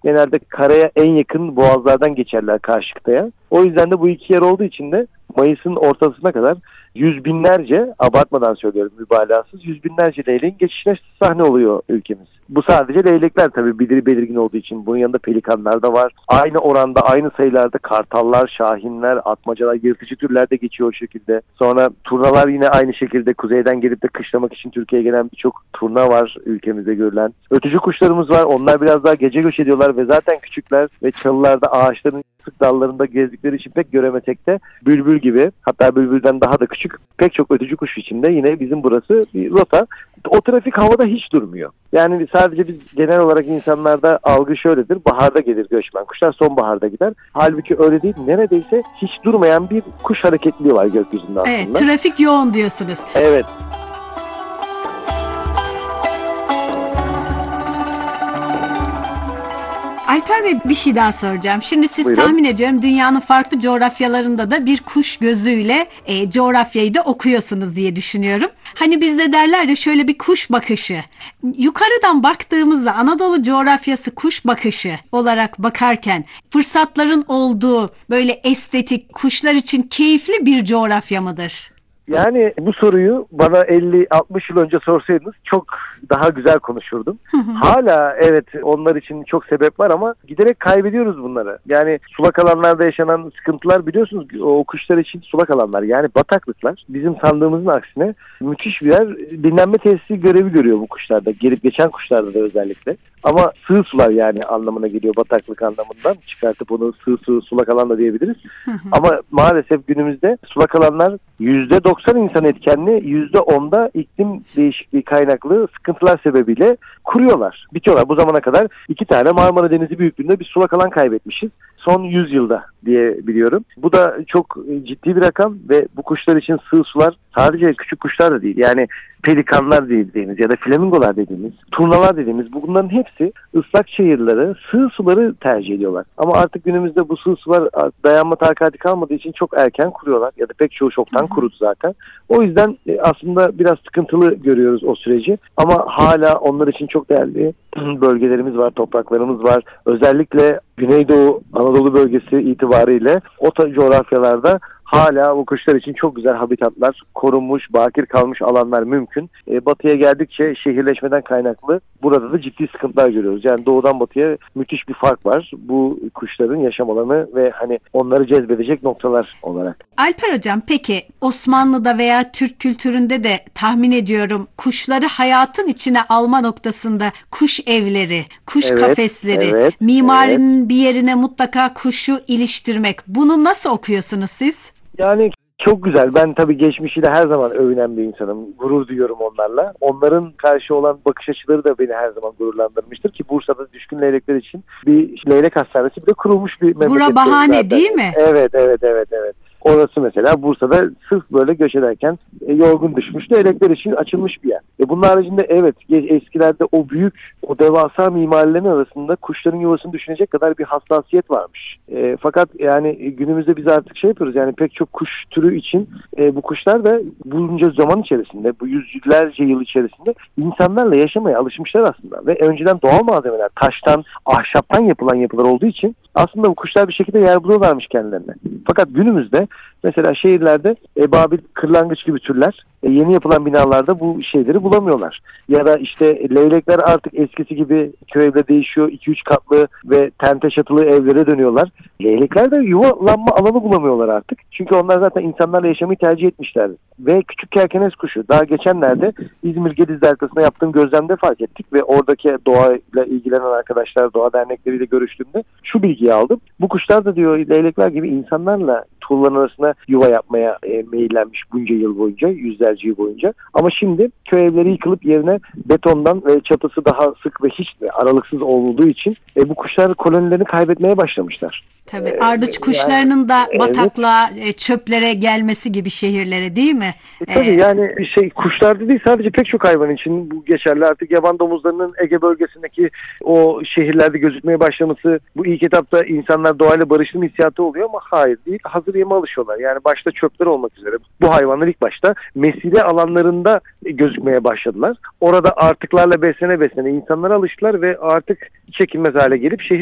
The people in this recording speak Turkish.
genelde karaya en yakın boğazlardan geçerler karşı kıtaya. O yüzden de bu iki yer olduğu için de Mayıs'ın ortasına kadar yüz binlerce, abartmadan söylüyorum mübalağasız, yüz binlerce leyleğin geçişine sahne oluyor ülkemiz. Bu sadece leylekler tabii belirgin olduğu için. Bunun yanında pelikanlar da var. Aynı oranda, aynı sayılarda kartallar, şahinler, atmacalar, yırtıcı türler de geçiyor o şekilde. Sonra turnalar yine aynı şekilde kuzeyden gelip de kışlamak için Türkiye'ye gelen birçok turna var ülkemizde görülen. Ötücü kuşlarımız var. Onlar biraz daha gece göç ediyorlar ve zaten küçükler ve çalılarda ağaçların sık dallarında gezdikleri için pek göremesek de bülbül gibi, hatta bülbülden daha da küçük pek çok ötücü kuş içinde yine bizim burası bir rota. O trafik havada hiç durmuyor. Yani sadece biz genel olarak insanlarda algı şöyledir. Baharda gelir göçmen kuşlar, sonbaharda gider. Halbuki öyle değil. Neredeyse hiç durmayan bir kuş hareketliği var gökyüzünde aslında. Evet, trafik yoğun diyorsunuz. Evet. Alper Bey, bir şey daha soracağım. Şimdi siz Buyurun. tahmin ediyorum dünyanın farklı coğrafyalarında da bir kuş gözüyle coğrafyayı da okuyorsunuz diye düşünüyorum. Hani bizde derler ya şöyle bir kuş bakışı. Yukarıdan baktığımızda Anadolu coğrafyası kuş bakışı olarak bakarken fırsatların olduğu böyle estetik, kuşlar için keyifli bir coğrafya mıdır? Yani bu soruyu bana 50-60 yıl önce sorsaydınız çok daha güzel konuşurdum. Hala evet, onlar için çok sebep var ama giderek kaybediyoruz bunları. Yani sulak alanlarda yaşanan sıkıntılar, biliyorsunuz o kuşlar için sulak alanlar, yani bataklıklar bizim sandığımızın aksine müthiş birer dinlenme tesisi görevi görüyor bu kuşlarda. Gelip geçen kuşlarda da özellikle. Ama sığ sular yani anlamına geliyor, bataklık anlamından çıkartıp onu sığ sulak alan da diyebiliriz. Ama maalesef günümüzde sulak alanlar %90 insan etkenli, %10'da iklim değişikliği kaynaklı sıkıntılar sebebiyle kuruyorlar, bitiyorlar. Bu zamana kadar 2 tane Marmara Denizi büyüklüğünde bir sulak alan kaybetmişiz son 100 yılda diye biliyorum. Bu da çok ciddi bir rakam ve bu kuşlar için sığ sular sadece küçük kuşlar da değil. Yani pelikanlar dediğimiz ya da flamingolar dediğimiz, turnalar dediğimiz, bunların hepsi ıslak çayırları, sığ suları tercih ediyorlar. Ama artık günümüzde bu sığ sular dayanma takati kalmadığı için çok erken kuruyorlar ya da pek çoğu çoktan kurudu zaten. O yüzden aslında biraz sıkıntılı görüyoruz o süreci. Ama hala onlar için çok değerli bölgelerimiz var, topraklarımız var. Özellikle Güneydoğu Anadolu bölgesi itibariyle o coğrafyalarda hala bu kuşlar için çok güzel habitatlar, korunmuş, bakir kalmış alanlar mümkün. Batıya geldikçe şehirleşmeden kaynaklı burada da ciddi sıkıntılar görüyoruz. Yani doğudan batıya müthiş bir fark var bu kuşların yaşam alanı ve hani onları cezbedecek noktalar olarak. Alper Hocam, peki Osmanlı'da veya Türk kültüründe de tahmin ediyorum kuşları hayatın içine alma noktasında kuş evleri, kuş kafesleri, mimarinin bir yerine mutlaka kuşu iliştirmek. Bunu nasıl okuyorsunuz siz? Yani çok güzel. Ben tabii geçmişiyle her zaman övünen bir insanım. Gurur duyuyorum onlarla. Onların karşı olan bakış açıları da beni her zaman gururlandırmıştır ki Bursa'da düşkün leylekler için bir leylek hastanesi bile kurulmuş bir memleket. Bura bahane değil mi? Evet. Orası mesela Bursa'da sırf böyle göç ederken yorgun düşmüş leylekler için açılmış bir yer. Bunun haricinde evet, eskilerde o büyük, o devasa mimarilerin arasında kuşların yuvasını düşünecek kadar bir hassasiyet varmış. Fakat yani günümüzde biz artık şey yapıyoruz, yani pek çok kuş türü için bu kuşlar da bunca zaman içerisinde, bu yüzlerce yıl içerisinde insanlarla yaşamaya alışmışlar aslında. Ve önceden doğal malzemeler, taştan, ahşaptan yapılan yapılar olduğu için aslında bu kuşlar bir şekilde yer buluyorlarmış kendilerine. Fakat günümüzde mesela şehirlerde ebabil, kırlangıç gibi türler yeni yapılan binalarda bu şeyleri bulamıyorlar. Ya da işte leylekler artık eskisi gibi köy evde değişiyor. 2-3 katlı ve tente çatılı evlere dönüyorlar. Leylekler de yuvalanma alanı bulamıyorlar artık. Çünkü onlar zaten insanlarla yaşamayı tercih etmişler. Ve küçük kerkenes kuşu. Daha geçenlerde İzmir Gediz Deltası'nda yaptığım gözlemde fark ettik ve oradaki doğayla ilgilenen arkadaşlar, doğa dernekleriyle görüştüğümde şu bilgiyi aldım. Bu kuşlar da diyor leylekler gibi insanlarla tuğlaların arasına yuva yapmaya meyillenmiş bunca yıl boyunca, yüzlerce yıl boyunca. Ama şimdi köy evleri yıkılıp yerine betondan ve çatısı daha sık ve hiç aralıksız olduğu için bu kuşlar kolonilerini kaybetmeye başlamışlar. Tabii ardıç kuşlarının da bataklığa, çöplere gelmesi gibi şehirlere, değil mi? Tabii yani kuşlarda değil, sadece pek çok hayvan için bu geçerli. Artık yaban domuzlarının Ege bölgesindeki o şehirlerde gözükmeye başlaması, bu ilk etapta insanlar doğayla barıştığım hissiyatı oluyor ama hayır değil. Hazır yeme alışıyorlar. Yani başta çöpler olmak üzere. Bu hayvanlar ilk başta mesire alanlarında gözükmeye başladılar. Orada artıklarla beslene insanlara alıştılar ve artık çekilmez hale gelip şehir